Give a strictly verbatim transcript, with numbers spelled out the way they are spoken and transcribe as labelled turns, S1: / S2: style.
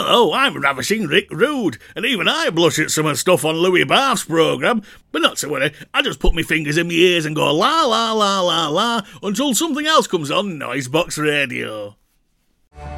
S1: Hello, I'm Ravishing Rick Rude, and even I blush at some of the stuff on Louis Bath's programme. But not to worry, I just put my fingers in my ears and go la la la la la until something else comes on Noisebox Radio.